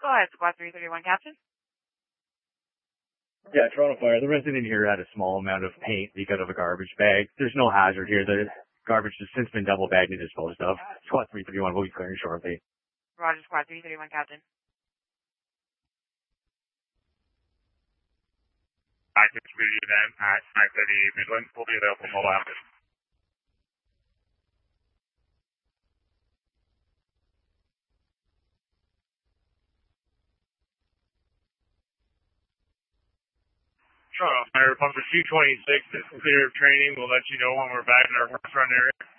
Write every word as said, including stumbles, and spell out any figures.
Go ahead, Squad three thirty-one, Captain. Yeah, Toronto Fire. The resident here had a small amount of paint because of a garbage bag. There's no hazard here. The garbage has since been double bagged and disposed of. Squad three thirty-one will be clearing shortly. Roger, Squad three thirty-one, Captain. Active community then at nine thirty Midland will be available for mobile access. Toronto Fire, Pumper two twenty-six is clear of training. We'll let you know when we're back in our work front area.